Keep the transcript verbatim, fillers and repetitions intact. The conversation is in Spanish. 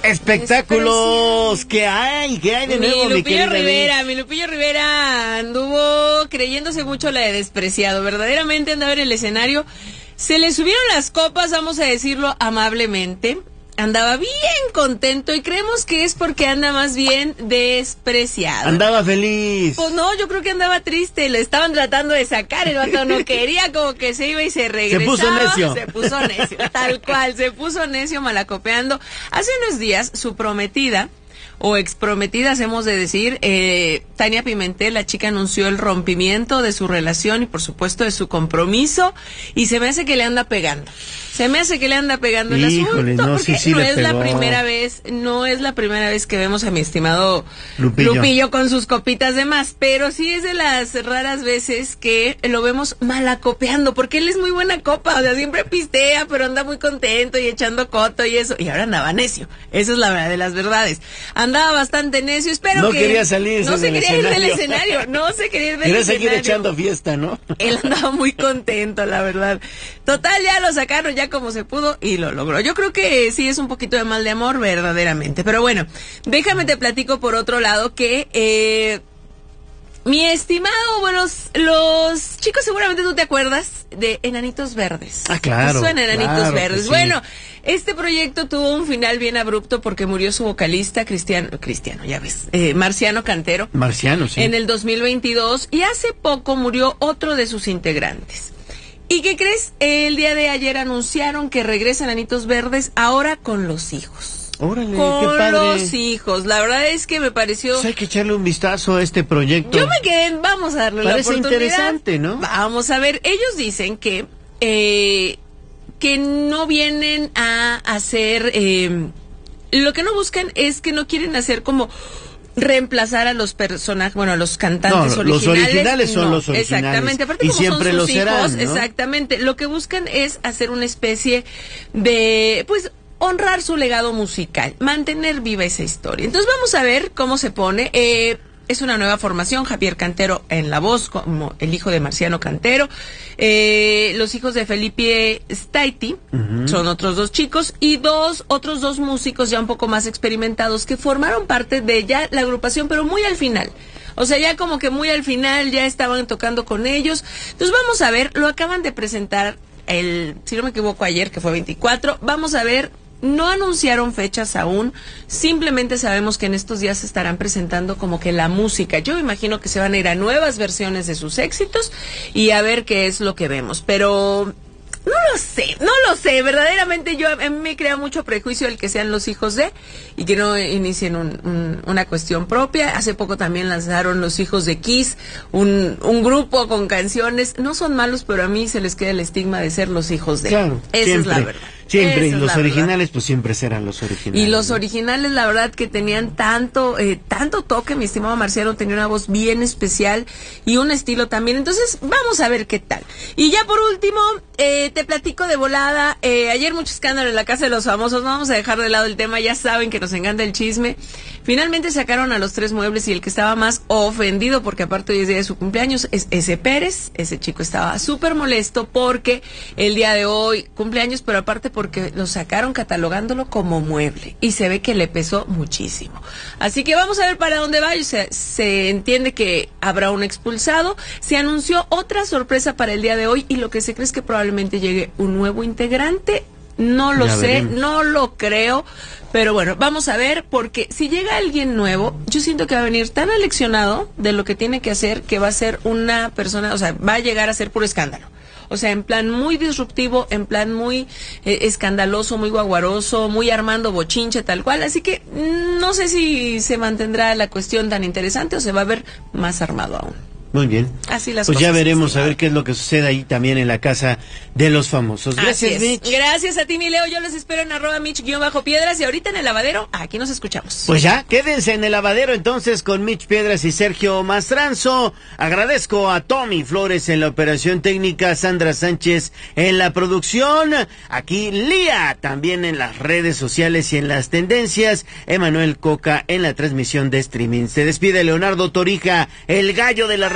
Espectáculos, ¿qué hay? ¿Qué hay de mi nuevo, mi Lupillo querida Rivera, Liz? mi Lupillo Rivera anduvo creyéndose mucho la de despreciado, verdaderamente andaba en el escenario, se le subieron las copas, vamos a decirlo amablemente, andaba bien contento y creemos que es porque anda más bien despreciado. Andaba feliz. Pues no, yo creo que andaba triste, le estaban tratando de sacar, el vato no quería, como que se iba y se regresaba. Se puso necio. Se puso necio, tal cual, se puso necio malacopeando. Hace unos días, su prometida, o exprometidas hemos de decir, eh, Tania Pimentel, la chica anunció el rompimiento de su relación y por supuesto de su compromiso, y se me hace que le anda pegando. Se me hace que le anda pegando el Híjole, asunto, no, porque sí, sí no le es la pegó. primera vez, no es la primera vez que vemos a mi estimado Lupillo. Lupillo con sus copitas de más, pero sí es de las raras veces que lo vemos malacopeando, porque él es muy buena copa, o sea, siempre pistea, pero anda muy contento y echando coto y eso, y ahora andaba necio, esa es la verdad de las verdades, andaba bastante necio, espero No que... quería salirse No se del quería ir del escenario. escenario, no se quería ir del Quería escenario. seguir echando fiesta, ¿no? Él andaba muy contento, la verdad. Total, ya lo sacaron ya como se pudo y lo logró. Yo creo que sí es un poquito de mal de amor, verdaderamente. Pero bueno, déjame te platico por otro lado que... Eh, mi estimado, bueno, los, los chicos seguramente tú te acuerdas de Enanitos Verdes. Ah, claro. Suena Enanitos claro Verdes. sí. Bueno, este proyecto tuvo un final bien abrupto porque murió su vocalista, Cristiano, Cristiano, ya ves, eh, Marciano Cantero. Marciano, sí. En el dos mil veintidós, y hace poco murió otro de sus integrantes. ¿Y qué crees? El día de ayer anunciaron que regresan Enanitos Verdes ahora con los hijos. Órale, con qué padre. los hijos. La verdad es que me pareció... Pues hay que echarle un vistazo a este proyecto. Yo me quedé, en- vamos a darle Parece la oportunidad. interesante, ¿no? Vamos a ver, ellos dicen que eh, que no vienen a hacer, eh, lo que no buscan es que no quieren hacer como reemplazar a los personajes, bueno, a los cantantes No, originales. los originales son no, los originales. Exactamente, aparte Y como siempre son lo sus serán, hijos, ¿no? exactamente, lo que buscan es hacer una especie de, pues, honrar su legado musical, mantener viva esa historia. Entonces vamos a ver cómo se pone. Eh, es una nueva formación, Javier Cantero en la voz, como el hijo de Marciano Cantero. Eh, los hijos de Felipe Staiti, uh-huh. son otros dos chicos, y dos, otros dos músicos ya un poco más experimentados que formaron parte de ya la agrupación, pero muy al final. O sea, ya como que muy al final ya estaban tocando con ellos. Entonces vamos a ver, lo acaban de presentar el, si no me equivoco, ayer, que fue veinticuatro. Vamos a ver. No anunciaron fechas aún, simplemente sabemos que en estos días se estarán presentando como que la música. Yo me imagino que se van a ir a nuevas versiones de sus éxitos y a ver qué es lo que vemos, pero no lo sé, no lo sé, verdaderamente yo, a mí me crea mucho prejuicio el que sean los hijos de y que no inicien un, un, una cuestión propia. Hace poco también lanzaron los hijos de Kiss, un, un grupo con canciones, no son malos, pero a mí se les queda el estigma de ser los hijos de. Claro, esa siempre, es la verdad. Siempre, y Esa es los la originales verdad. pues siempre serán los originales. Y los ¿no? originales, la verdad que tenían tanto, eh, tanto toque, mi estimado Marciano tenía una voz bien especial y un estilo también, entonces vamos a ver qué tal. Y ya por último, eh, te platico de volada, eh, ayer mucho escándalo en la Casa de los Famosos, no vamos a dejar de lado el tema, ya saben que nos encanta el chisme. Finalmente sacaron a los tres muebles y el que estaba más ofendido, porque aparte hoy es día de su cumpleaños, es ese Pérez. Ese chico estaba súper molesto porque el día de hoy cumpleaños, pero aparte porque lo sacaron catalogándolo como mueble y se ve que le pesó muchísimo. Así que vamos a ver para dónde va. O sea, se entiende que habrá un expulsado. Se anunció otra sorpresa para el día de hoy y lo que se cree es que probablemente llegue un nuevo integrante. No lo Ya sé, veremos. no lo creo, pero bueno, vamos a ver, porque si llega alguien nuevo, yo siento que va a venir tan aleccionado de lo que tiene que hacer, que va a ser una persona, o sea, va a llegar a ser puro escándalo. O sea, en plan muy disruptivo, en plan muy eh, escandaloso, muy guaguaroso, muy armando bochinche, tal cual. Así que mm, no sé si se mantendrá la cuestión tan interesante o se va a ver más armado aún. Muy bien. Así las pues cosas. ya veremos estimado. a ver qué es lo que sucede ahí también en la Casa de los Famosos. Gracias, Así es. Mitch. Gracias a ti, mi Leo. Yo los espero en arroba Mitch-Piedras y ahorita en el lavadero, aquí nos escuchamos. Pues ya, quédense en el lavadero entonces con Mitch Piedras y Sergio Mastranzo. Agradezco a Tommy Flores en la operación técnica, Sandra Sánchez en la producción, aquí Lía también en las redes sociales y en las tendencias, Emanuel Coca en la transmisión de streaming. Se despide Leonardo Torija, el gallo de la